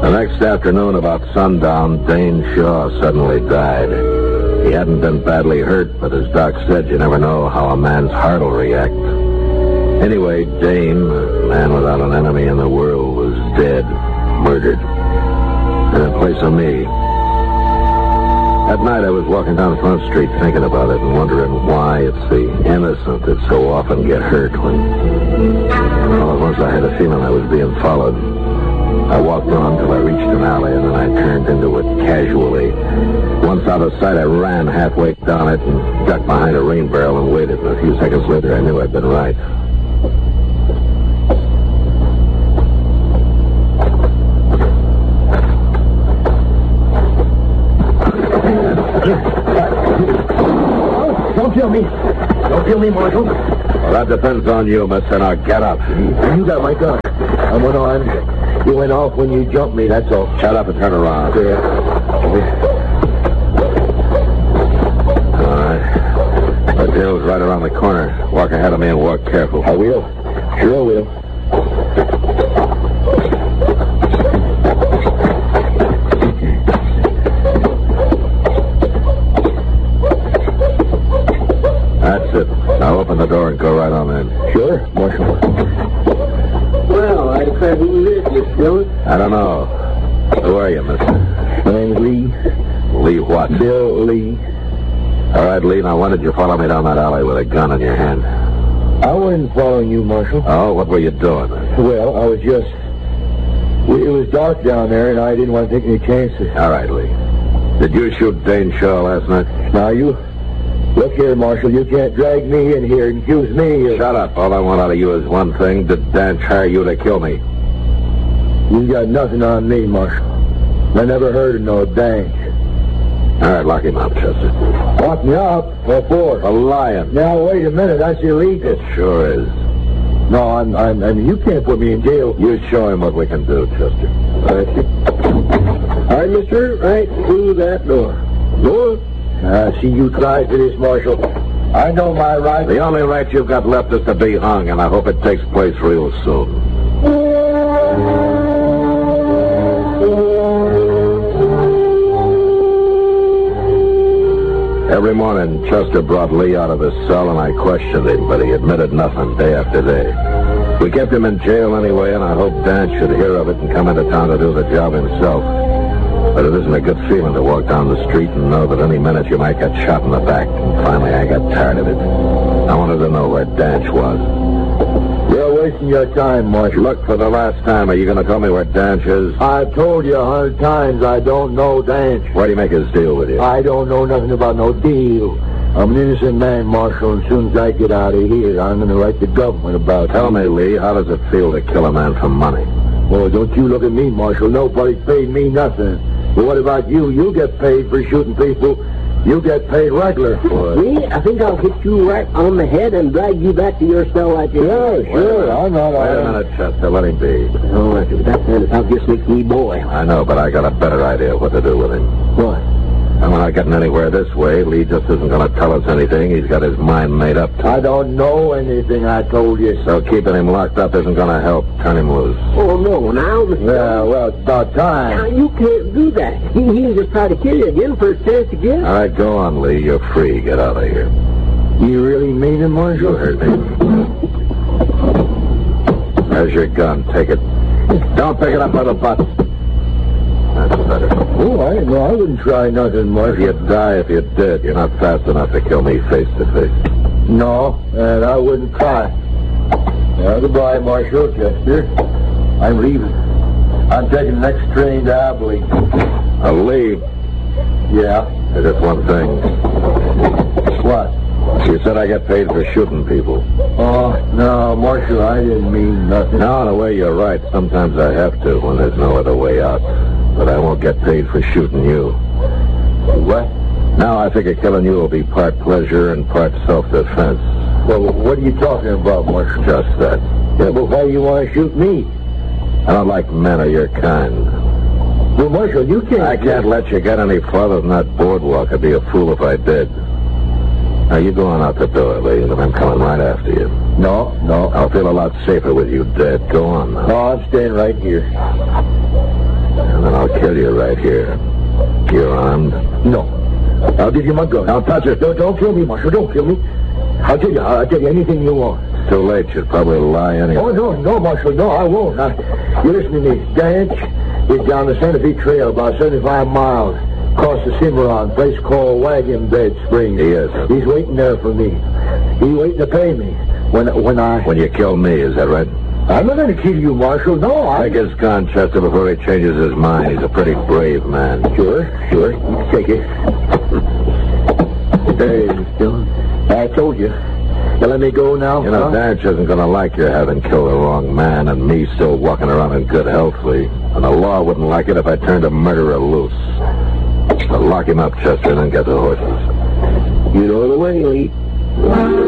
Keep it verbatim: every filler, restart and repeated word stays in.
The next afternoon, about sundown, Dane Shaw suddenly died. He hadn't been badly hurt, but as Doc said, you never know how a man's heart will react. Anyway, Dane, a man without an enemy in the world, was dead, murdered. And in place of me. That night I was walking down Front Street thinking about it and wondering why it's the innocent that so often get hurt when... All at once I had a feeling I was being followed. I walked on till I reached an alley, and then I turned into it casually. Once out of sight, I ran halfway down it and ducked behind a rain barrel and waited. And a few seconds later, I knew I'd been right. Don't kill me. Don't kill me, Marshal. Well, that depends on you, mister. Now get up. You got my gun. I went on. You went off when you jumped me, that's all. Shut up and turn around. Yeah. All right. The jail's right around the corner. Walk ahead of me and walk careful. I will. Sure I will. That's it. Now open the door and go right on in. Sure, Marshal. Well, I declare who is this, Mister Dillon? I don't know. Who are you, mister? My name's Lee. Lee what? Bill Lee. All right, Lee, now when did you follow me down that alley with a gun in your hand? I wasn't following you, Marshal. Oh, what were you doing? Well, I was just... It was dark down there, and I didn't want to take any chances. All right, Lee. Did you shoot Dane Shaw last night? Now, you... Look here, Marshal, you can't drag me in here and accuse me of... Shut up. All I want out of you is one thing. Did Dan hire you to kill me? You got nothing on me, Marshal. I never heard of no dang. All right, lock him up, Chester. Lock me up? What for? For lying. Now, wait a minute. That's illegal. It sure is. No, I'm, I'm, I mean, you can't put me in jail. You show him what we can do, Chester. All right, All right, mister, right through that door. Door? I see you tried for this, Marshal. I know my right. The only right you've got left is to be hung, and I hope it takes place real soon. Every morning, Chester brought Lee out of his cell, and I questioned him, but he admitted nothing day after day. We kept him in jail anyway, and I hoped Dan should hear of it and come into town to do the job himself. But it isn't a good feeling to walk down the street and know that any minute you might get shot in the back. And finally, I got tired of it. I wanted to know where Danch was. You're wasting your time, Marshal. Look, for the last time, are you going to tell me where Danch is? I've told you a hundred times I don't know Danch. Where do you make his deal with you? I don't know nothing about no deal. I'm an innocent man, Marshal, and as soon as I get out of here, I'm going to write the government about it. Tell me, Lee, how does it feel to kill a man for money? Well, don't you look at me, Marshal. Nobody's paid me nothing. But what about you? You get paid for shooting people. You get paid regular for it. Me? I think I'll hit you right on the head and drag you back to your cell like this. Sure, sure. I'm not... Wait a minute, Chester. Let him be. Oh, that man is out just makes me boy. I know, but I got a better idea of what to do with him. What? And we're not getting anywhere this way. Lee just isn't going to tell us anything. He's got his mind made up to. I don't know anything, I told you. So keeping him locked up isn't going to help. Turn him loose. Oh, no, now, Mister Yeah, well, it's about Now, time. you can't do that. He, he'll just try to kill you again for a chance to get. All right, go on, Lee. You're free. Get out of here. You really mean it, Marshal? You heard me. There's your gun. Take it. Don't pick it up by the butt. That's better. Oh, I no, I wouldn't try nothing, Marshal. You'd die if you did. You're not fast enough to kill me face to face. No, and I wouldn't try. Now, goodbye, Marshal Chester. I'm leaving. I'm taking the next train to Abilene. I'll leave. Yeah? There's just one thing. What? You said I get paid for shooting people. Oh, no, Marshal, I didn't mean nothing. No, in a way, you're right. Sometimes I have to when there's no other way out. But I won't get paid for shooting you. What? Now I figure killing you will be part pleasure and part self-defense. Well, what are you talking about, Marshal? Just that. Yeah, but why do you want to shoot me? I don't like men of your kind. Well, Marshal, you can't... I can't let you get any farther than that boardwalk. I'd be a fool if I did. Now, you go on out the door, Lee, and I'm coming right after you. No, no. I'll feel a lot safer with you dead. Go on now. No, I'm staying right here. And kill you right here. You're armed? No. I'll give you my gun. Now, touch it. Don't, don't kill me, Marshal. Don't kill me. I'll tell you. I'll tell you anything you want. It's too late. You'd probably lie anyway. Oh, no, no, Marshal. No, I won't. Now, you listen to me. Dance is down the Santa Fe Trail, about seventy-five miles. Across the Cimarron, place called Wagon Bed Springs. He is. He's waiting there for me. He's waiting to pay me when when I... When you kill me, is that right? I'm not going to kill you, Marshal. No, I... Take his gun, Chester, before he changes his mind. He's a pretty brave man. Sure, sure. You can take it. Hey, I told you. You let me go now? You know, huh? Dance isn't going to like you having killed the wrong man and me still walking around in good health, Lee. And the law wouldn't like it if I turned a murderer loose. So lock him up, Chester, and then get the horses. You know the way, Lee.